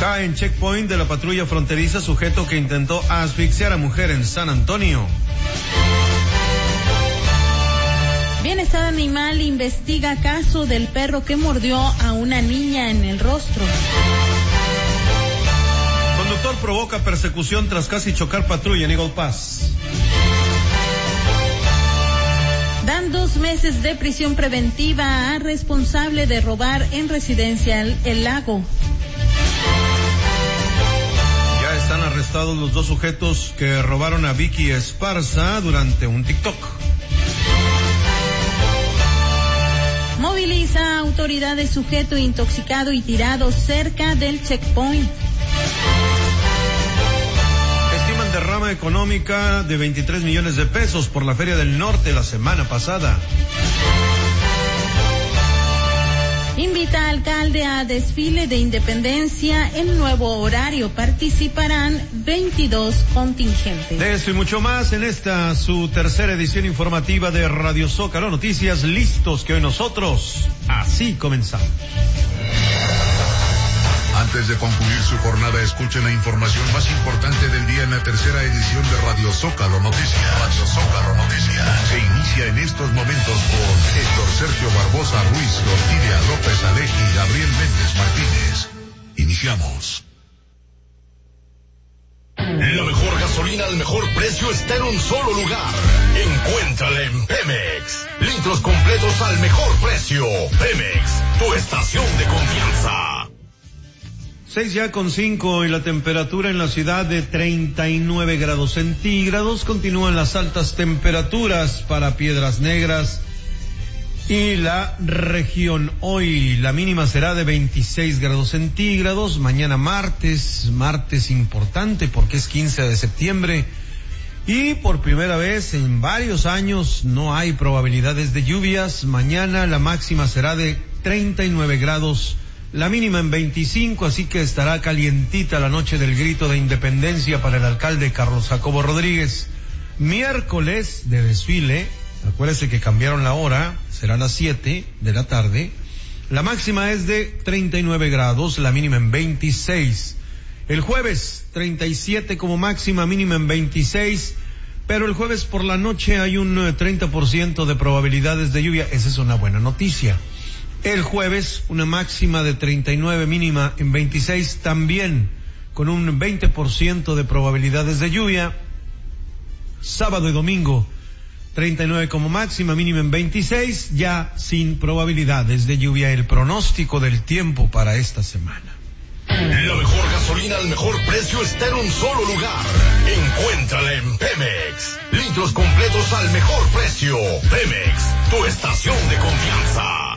Cae en checkpoint de la patrulla fronteriza sujeto que intentó asfixiar a mujer en San Antonio. Bienestar Animal investiga caso del perro que mordió a una niña en el rostro. Conductor provoca persecución tras casi chocar patrulla en Eagle Pass. Dan 2 meses de prisión preventiva a responsable de robar en residencial El Lago. Ya están arrestados los 2 sujetos que robaron a Vicky Esparza durante un TikTok. Moviliza autoridades sujeto intoxicado y tirado cerca del checkpoint. Estiman derrama económica de 23 millones de pesos por la Feria del Norte la semana pasada. Invita al alcalde a desfile de independencia en nuevo horario. Participarán 22 contingentes. De esto y mucho más en esta, su tercera edición informativa de Radio Zócalo Noticias. Listos que hoy nosotros así comenzamos. Antes de concluir su jornada, escuchen la información más importante del día en la tercera edición de Radio Zócalo Noticias. Radio Zócalo Noticias. Se inicia en estos momentos con Héctor Sergio Barbosa Ruiz, Orquídea López Aleji y Gabriel Méndez Martínez. Iniciamos. La mejor gasolina al mejor precio está en un solo lugar. Encuéntrala en Pemex. Litros completos al mejor precio. Pemex, tu estación de confianza. 6:05 y la temperatura en la ciudad de 39 grados centígrados. Continúan las altas temperaturas para Piedras Negras y la región. Hoy la mínima será de 26 grados centígrados. Mañana martes importante porque es 15 de septiembre. Y por primera vez en varios años no hay probabilidades de lluvias. Mañana la máxima será de 39 grados. La mínima en 25, así que estará calientita la noche del grito de independencia para el alcalde Carlos Jacobo Rodríguez. Miércoles de desfile, acuérdese que cambiaron la hora, será a las 7 de la tarde. La máxima es de 39 grados, la mínima en 26. El jueves, 37 como máxima, mínima en 26. Pero el jueves por la noche hay un 30% de probabilidades de lluvia. Esa es una buena noticia. El jueves, una máxima de 39, mínima en 26, también con un 20% de probabilidades de lluvia. Sábado y domingo, 39 como máxima, mínima en 26, ya sin probabilidades de lluvia. El pronóstico del tiempo para esta semana. La mejor gasolina al mejor precio está en un solo lugar. Encuéntrala en Pemex. Litros completos al mejor precio. Pemex, tu estación de confianza.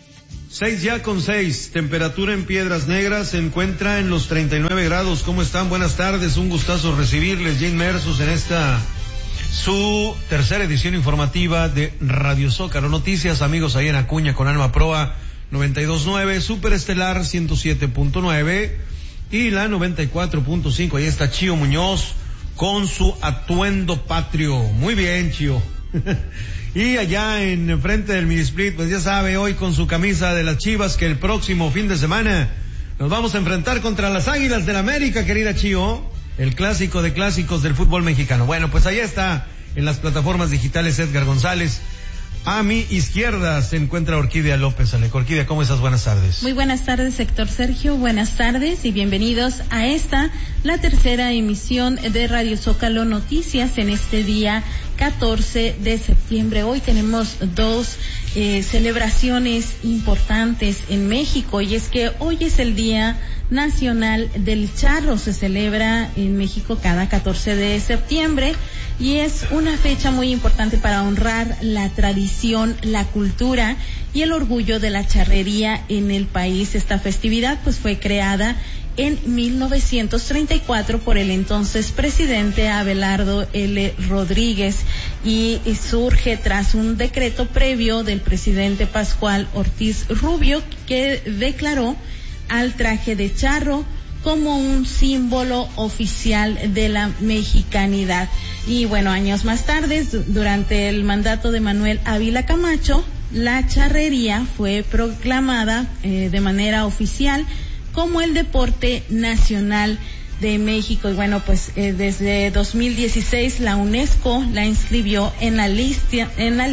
6:06, temperatura en Piedras Negras se encuentra en los 39 grados. ¿Cómo están? Buenas tardes, un gustazo recibirles ya inmersos en esta, su tercera edición informativa de Radio Zócalo Noticias. Amigos ahí en Acuña con Alma Proa 92.9, Super Estelar 107.9 y la 94.5. Ahí está Chío Muñoz con su atuendo patrio. Muy bien, Chío. Y allá en frente del mini split, pues ya sabe, hoy con su camisa de las Chivas, que el próximo fin de semana nos vamos a enfrentar contra las Águilas del América, querida Chío, el clásico de clásicos del fútbol mexicano. Bueno, pues allá está en las plataformas digitales Edgar González. A mi izquierda se encuentra Orquídea López Alejo. Orquídea, ¿cómo estás? Buenas tardes. Muy buenas tardes, Héctor Sergio. Buenas tardes y bienvenidos a esta, la tercera emisión de Radio Zócalo Noticias en este día 14 de septiembre. Hoy tenemos 2 celebraciones importantes en México, y es que hoy es el Día Nacional del Charro. Se celebra en México cada 14 de septiembre y es una fecha muy importante para honrar la tradición, la cultura y el orgullo de la charrería en el país. Esta festividad pues fue creada en 1934 por el entonces presidente Abelardo L. Rodríguez y surge tras un decreto previo del presidente Pascual Ortiz Rubio, que declaró al traje de charro como un símbolo oficial de la mexicanidad. Y bueno, años más tarde, durante el mandato de Manuel Ávila Camacho, la charrería fue proclamada de manera oficial como el deporte nacional de México. Y bueno, pues desde 2016 la UNESCO la inscribió en la lista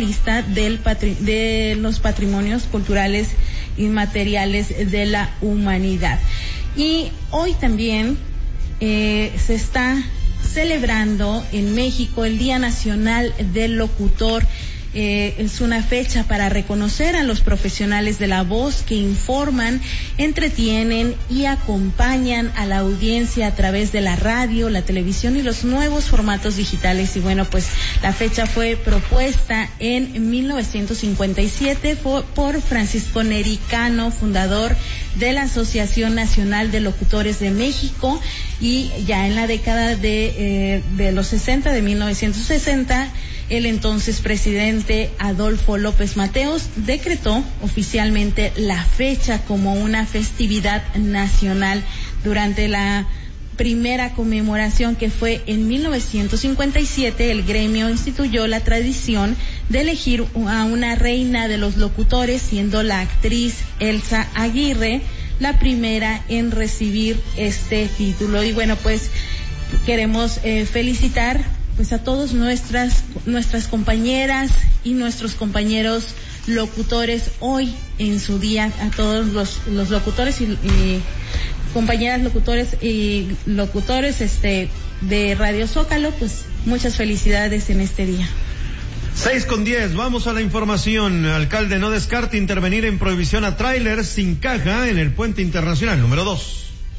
de los patrimonios culturales inmateriales de la humanidad. Y hoy también se está celebrando en México el Día Nacional del Locutor. Es una fecha para reconocer a los profesionales de la voz que informan, entretienen y acompañan a la audiencia a través de la radio, la televisión y los nuevos formatos digitales. Y bueno, pues la fecha fue propuesta en 1957 por Francisco Neri Cano, fundador de la Asociación Nacional de Locutores de México, y ya en la década de los 60, de 1960, el entonces presidente Adolfo López Mateos decretó oficialmente la fecha como una festividad nacional. Durante la primera conmemoración, que fue en 1957, el gremio instituyó la tradición de elegir a una reina de los locutores, siendo la actriz Elsa Aguirre la primera en recibir este título. Y bueno, pues queremos felicitar pues a todos nuestras compañeras y nuestros compañeros locutores hoy en su día, a todos los locutores y compañeras locutores y locutores de Radio Zócalo, pues muchas felicidades en este día. 6:10, vamos a la información. Alcalde no descarta intervenir en prohibición a tráiler sin caja en el puente internacional número 2.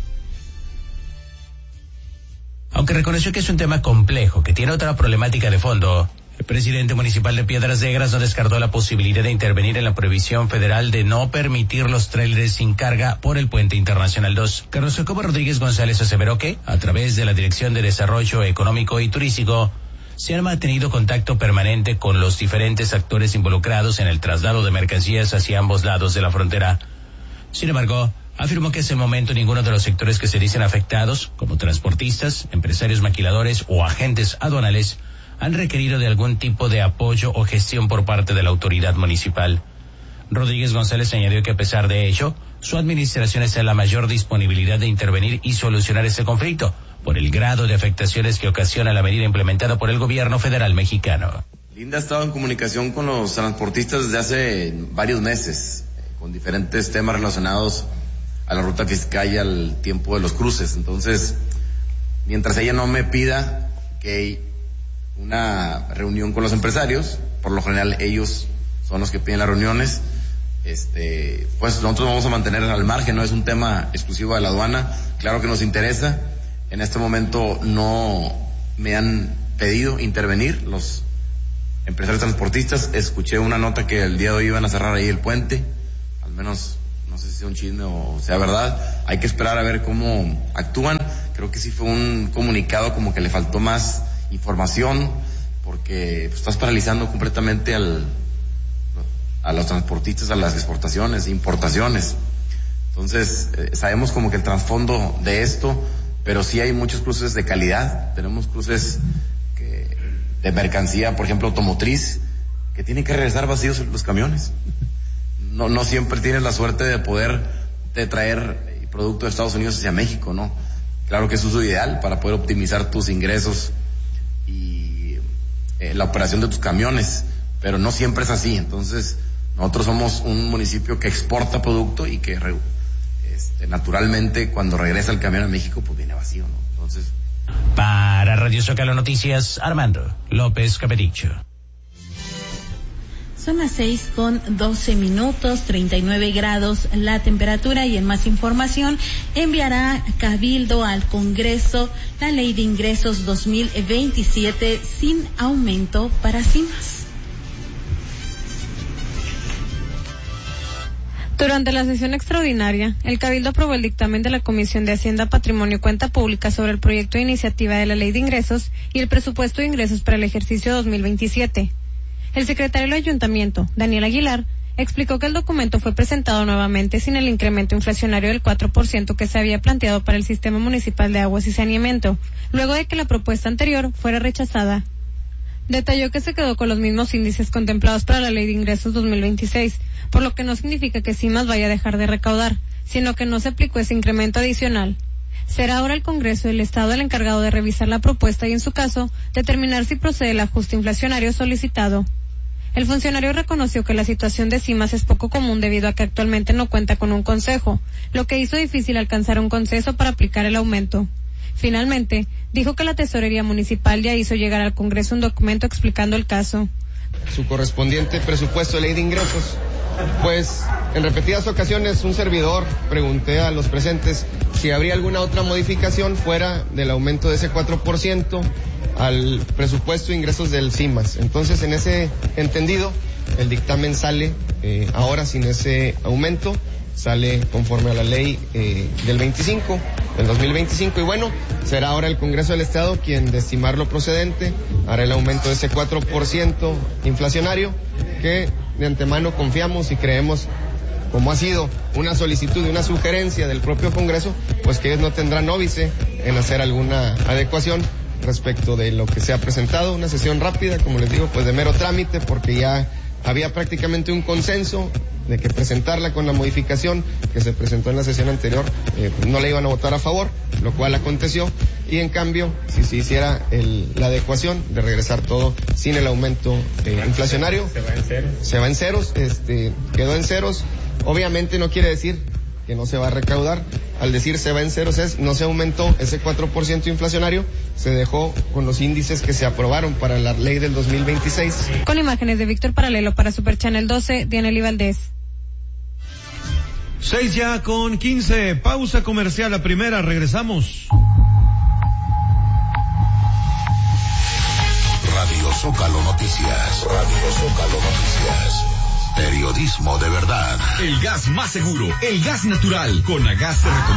Aunque reconoció que es un tema complejo, que tiene otra problemática de fondo, el presidente municipal de Piedras Negras no descartó la posibilidad de intervenir en la prohibición federal de no permitir los tráileres sin carga por el puente internacional 2. Carlos Jacobo Rodríguez González aseveró que, a través de la Dirección de Desarrollo Económico y Turístico, se ha mantenido contacto permanente con los diferentes actores involucrados en el traslado de mercancías hacia ambos lados de la frontera. Sin embargo, afirmó que hasta el momento ninguno de los sectores que se dicen afectados, como transportistas, empresarios maquiladores o agentes aduanales, han requerido de algún tipo de apoyo o gestión por parte de la autoridad municipal. Rodríguez González añadió que a pesar de ello, su administración está en la mayor disponibilidad de intervenir y solucionar este conflicto, por el grado de afectaciones que ocasiona la medida implementada por el gobierno federal mexicano. Linda ha estado en comunicación con los transportistas desde hace varios meses, con diferentes temas relacionados a la ruta fiscal y al tiempo de los cruces. Entonces, mientras ella no me pida que hay una reunión con los empresarios, por lo general ellos son los que piden las reuniones, pues nosotros vamos a mantener al margen, no es un tema exclusivo de la aduana. Claro que nos interesa. En este momento no me han pedido intervenir los empresarios transportistas. Escuché una nota que el día de hoy iban a cerrar ahí el puente, al menos no sé si sea un chisme o sea verdad. Hay que esperar a ver cómo actúan. Creo que sí fue un comunicado como que le faltó más información, porque pues, estás paralizando completamente a los transportistas, a las exportaciones, importaciones. Entonces, sabemos como que el trasfondo de esto, pero sí hay muchos cruces de calidad. Tenemos cruces de mercancía, por ejemplo, automotriz, que tienen que regresar vacíos los camiones. No siempre tienes la suerte de poder traer producto de Estados Unidos hacia México, ¿no? Claro que es uso ideal para poder optimizar tus ingresos y la operación de tus camiones, pero no siempre es así. Entonces, nosotros somos un municipio que exporta producto y que naturalmente cuando regresa el camión a México, pues viene vacío, ¿no? Entonces, para Radio Zócalo Noticias, Armando López Capeticho. Son las 6:12, 39 grados la temperatura. Y en más información, enviará Cabildo al Congreso la Ley de Ingresos 2027 sin aumento para CIMAS. Durante la sesión extraordinaria, el Cabildo aprobó el dictamen de la Comisión de Hacienda, Patrimonio y Cuenta Pública sobre el proyecto de iniciativa de la Ley de Ingresos y el presupuesto de ingresos para el ejercicio 2027. El secretario del Ayuntamiento, Daniel Aguilar, explicó que el documento fue presentado nuevamente sin el incremento inflacionario del 4% que se había planteado para el Sistema Municipal de Aguas y Saneamiento, luego de que la propuesta anterior fuera rechazada. Detalló que se quedó con los mismos índices contemplados para la Ley de Ingresos 2026, por lo que no significa que CIMAS vaya a dejar de recaudar, sino que no se aplicó ese incremento adicional. Será ahora el Congreso del Estado el encargado de revisar la propuesta y, en su caso, determinar si procede el ajuste inflacionario solicitado. El funcionario reconoció que la situación de CIMAS es poco común debido a que actualmente no cuenta con un consejo, lo que hizo difícil alcanzar un consenso para aplicar el aumento. Finalmente, dijo que la Tesorería Municipal ya hizo llegar al Congreso un documento explicando el caso. Su correspondiente presupuesto de ley de ingresos. Pues en repetidas ocasiones un servidor pregunté a los presentes si habría alguna otra modificación fuera del aumento de ese 4% al presupuesto de ingresos del CIMAS. Entonces, en ese entendido, el dictamen sale ahora sin ese aumento, sale conforme a la ley del 2025, y bueno, será ahora el Congreso del Estado quien, de estimar lo procedente, hará el aumento de ese 4% inflacionario, que de antemano confiamos y creemos, como ha sido una solicitud y una sugerencia del propio Congreso, pues que ellos no tendrán óbice en hacer alguna adecuación respecto de lo que se ha presentado. Una sesión rápida, como les digo, pues de mero trámite, porque ya había prácticamente un consenso de que presentarla con la modificación que se presentó en la sesión anterior, no la iban a votar a favor, lo cual aconteció, y en cambio, si se hiciera la adecuación de regresar todo sin el aumento inflacionario, se va en ceros, quedó en ceros. Obviamente no quiere decir que no se va a recaudar. Al decir se va en ceros no se aumentó ese 4% inflacionario, se dejó con los índices que se aprobaron para la ley del 2026. Con imágenes de Víctor Paralelo para Super Channel 12, Dianely Valdés. 6:15, pausa comercial, la primera, regresamos. Radio Zócalo Noticias. Radio Zócalo Noticias. Periodismo de verdad. El gas más seguro, el gas natural. Con Agas te recomienda